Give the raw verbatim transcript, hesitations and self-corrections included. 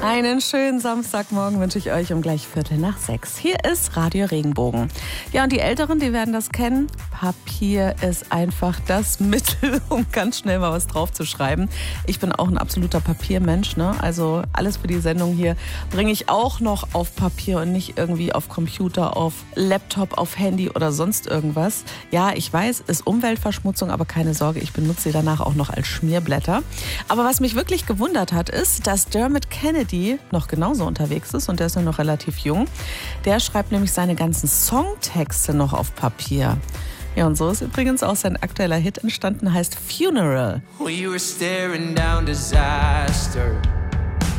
Einen schönen Samstagmorgen wünsche ich euch um gleich Viertel nach sechs. Hier ist Radio Regenbogen. Ja, und die Älteren, die werden das kennen. Papier ist einfach das Mittel, um ganz schnell mal was draufzuschreiben. Ich bin auch ein absoluter Papiermensch, ne? Also alles für die Sendung hier bringe ich auch noch auf Papier und nicht irgendwie auf Computer, auf Laptop, auf Handy oder sonst irgendwas. Ja, ich weiß, ist Umweltverschmutzung, aber keine Sorge, ich benutze sie danach auch noch als Schmierblätter. Aber was mich wirklich gewundert hat, ist, dass Dermot Kennedy noch genauso unterwegs ist und der ist ja noch relativ jung. Der schreibt nämlich seine ganzen Songtexte noch auf Papier. Ja, und so ist übrigens auch sein aktueller Hit entstanden, heißt Funeral. We were staring down disaster.